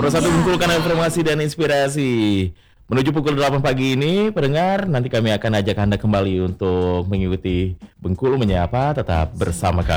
Satu Iya. Bengkulu karena informasi dan inspirasi. Menuju pukul 8 pagi ini, pendengar, nanti kami akan ajak Anda kembali untuk mengikuti Bengkulu Menyapa, tetap bersama kami.